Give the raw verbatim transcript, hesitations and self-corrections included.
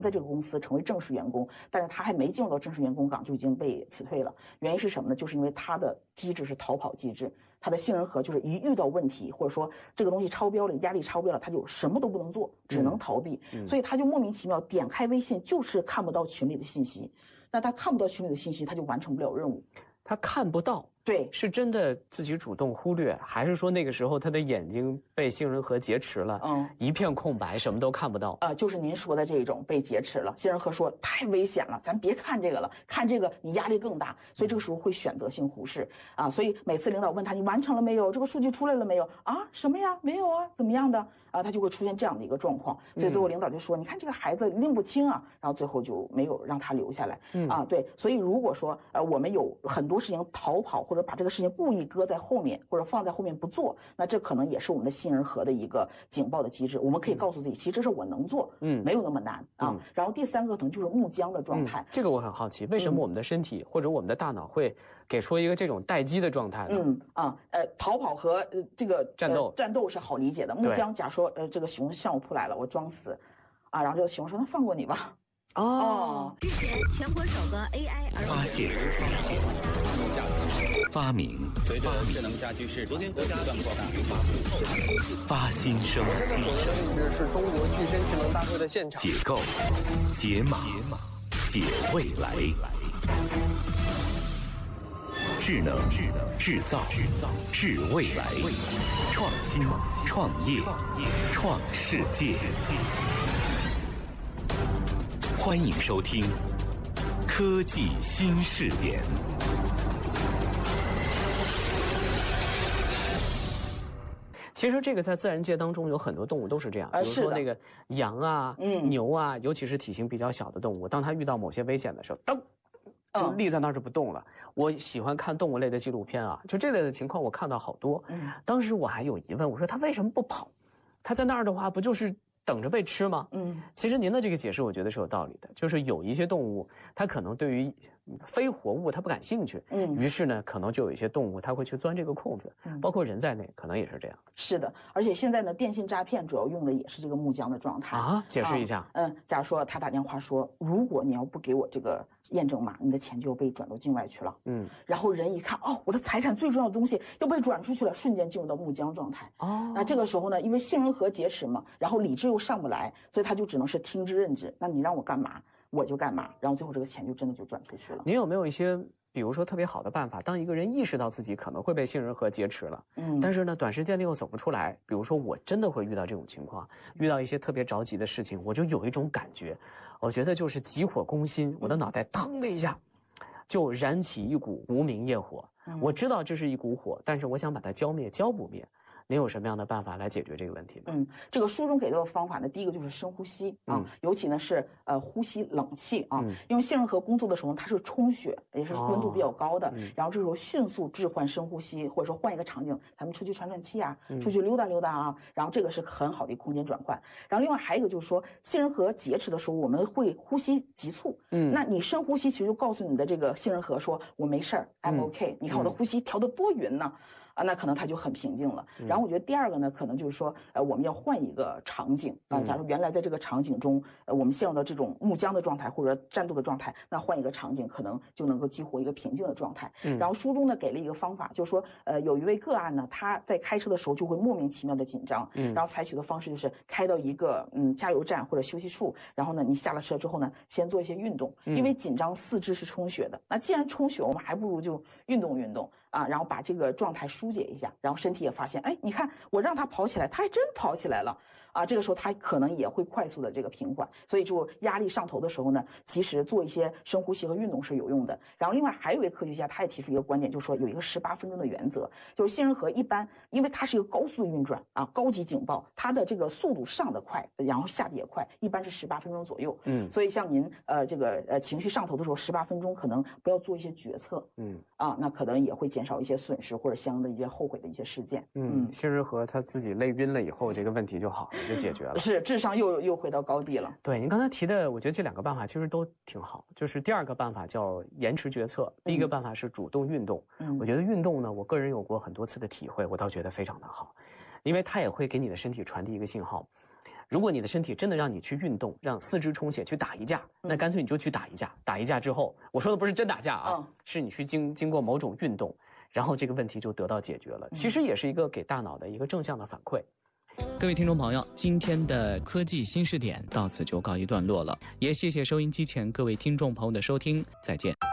在这个公司成为正式员工，但是他还没进入到正式员工岗就已经被辞退了。原因是什么呢？就是因为他的机制是逃跑机制，他的杏仁核就是一遇到问题，或者说这个东西超标了，压力超标了，他就什么都不能做，只能逃避。嗯嗯、所以他就莫名其妙点开微信，就是看不到群里的信息。那他看不到群里的信息，他就完成不了任务。 他看不到。 对， 是真的自己主动忽略，还是说那个时候他的眼睛被杏仁核劫持了，嗯，一片空白，什么都看不到？ 啊、呃，就是您说的这种被劫持了。杏仁核说太危险了，咱别看这个了，看这个你压力更大，所以这个时候会选择性忽视啊。所以每次领导问他你完成了没有，这个数据出来了没有啊？什么呀？没有啊？怎么样的啊？他就会出现这样的一个状况。所以最后领导就说，嗯、你看这个孩子拎不清啊，然后最后就没有让他留下来。嗯啊，对，所以如果说呃我们有很多事情逃跑，或者把这个事情故意故意搁在后面或者放在后面不做，那这可能也是我们的杏仁核的一个警报的机制。我们可以告诉自己，其实这事我能做，嗯，没有那么难啊。嗯、然后第三个可能就是木僵的状态、嗯。 这个我很好奇，为什么我们的身体、嗯、或者我们的大脑会给出一个这种待机的状态呢？ 嗯啊呃，逃跑和呃这个战斗、 呃、战斗是好理解的。木僵，假说呃这个熊向我扑来了，我装死啊，然后这个熊说那放过你吧。 哦，之前全国首个 A I 儿童发现、发明， 随着智能家居市场不断扩大， 发新生， 这个位置是中国具身智能大会的现场。 解构、解码、解未来，智能、制造、制未来，创新、创业、创世界。欢迎收听《科技新视点》。 其实这个在自然界当中有很多动物都是这样，比如说那个羊啊、嗯、牛啊，尤其是体型比较小的动物，当它遇到某些危险的时候，噔，就立在那儿就不动了。嗯、我喜欢看动物类的纪录片啊，就这类的情况我看到好多。嗯、当时我还有疑问，我说它为什么不跑？它在那儿的话，不就是等着被吃吗？嗯，其实您的这个解释我觉得是有道理的，就是有一些动物它可能对于非活物它不感兴趣，嗯，于是呢可能就有一些动物它会去钻这个空子，嗯，包括人在内可能也是这样。 是的，而且现在呢电信诈骗主要用的也是这个木僵的状态啊，解释一下。 啊、嗯，假如说他打电话说，如果你要不给我这个验证码，你的钱就要被转到境外去了，嗯，然后人一看，哦，我的财产最重要的东西要被转出去了，瞬间进入到木僵状态。哦，那这个时候呢，因为杏仁核劫持嘛，然后理智又上不来，所以他就只能是听之任之。那你让我干嘛，我就干嘛，然后最后这个钱就真的就转出去了。 您有没有一些比如说特别好的办法，当一个人意识到自己可能会被杏仁核劫持了，嗯，但是呢短时间内又走不出来，比如说我真的会遇到这种情况，遇到一些特别着急的事情，我就有一种感觉，我觉得就是急火攻心，我的脑袋腾的一下就燃起一股无名业火，嗯，我知道这是一股火，但是我想把它浇灭，浇不灭。您有什么样的办法来解决这个问题呢？ 嗯，这个书中给到的方法呢，第一个就是深呼吸啊，嗯、尤其呢是呃呼吸冷气啊，嗯、因为杏仁核工作的时候它是充血，也是温度比较高的，哦嗯、然后这时候迅速置换深呼吸，或者说换一个场景，咱们出去喘喘气啊，嗯、出去溜达溜达啊，然后这个是很好的一个空间转换。然后另外还有一个就是说，杏仁核劫持的时候，我们会呼吸急促，嗯，那你深呼吸其实就告诉你的这个杏仁核说，我没事儿 ，I'm OK，、嗯、你看我的呼吸调得多匀呢。啊，那可能他就很平静了。然后我觉得第二个呢，可能就是说，呃，我们要换一个场景啊。假如原来在这个场景中，呃，我们陷入到这种木僵的状态或者战斗的状态，那换一个场景，可能就能够激活一个平静的状态。嗯。然后书中呢给了一个方法，就是说，呃，有一位个案呢，他在开车的时候就会莫名其妙的紧张，嗯。然后采取的方式就是开到一个嗯加油站或者休息处，然后呢，你下了车之后呢，先做一些运动，因为紧张四肢是充血的。那既然充血，我们还不如就运动运动啊，然后把这个状态疏解一下，然后身体也发现，哎，你看我让他跑起来，他还真跑起来了啊！这个时候他可能也会快速的这个平缓，所以就压力上头的时候呢，其实做一些深呼吸和运动是有用的。然后另外还有一位科学家，他也提出一个观点，就是说有一个十八分钟的原则，就是杏仁核一般因为它是一个高速运转啊，高级警报，它的这个速度上得快，然后下得也快，一般是十八分钟左右。嗯，所以像您呃这个呃情绪上头的时候，十八分钟可能不要做一些决策，嗯啊，那可能也会减少一些损失或者相应的一些后悔的一些事件。 嗯，杏仁核他自己累晕了以后，这个问题就好了，就解决了。 是，智商又又回到高地了。 对，您刚才提的，我觉得这两个办法其实都挺好。就是第二个办法叫延迟决策，第一个办法是主动运动。嗯，我觉得运动呢，我个人有过很多次的体会，我倒觉得非常的好，因为它也会给你的身体传递一个信号。 如果你的身体真的让你去运动，让四肢充血去打一架，那干脆你就去打一架。打一架之后，我说的不是真打架啊，嗯、是你去经经过某种运动，然后这个问题就得到解决了。其实也是一个给大脑的一个正向的反馈。 各位听众朋友，今天的科技新视点到此就告一段落了，也谢谢收音机前各位听众朋友的收听，再见。